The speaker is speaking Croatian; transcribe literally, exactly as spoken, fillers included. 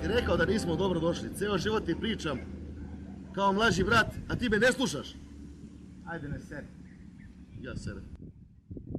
ti rekao da nismo dobro došli. Ceo život ti pričam kao mlađi brat, a ti me ne slušaš. Ajde, ne sedi. Ja sebe.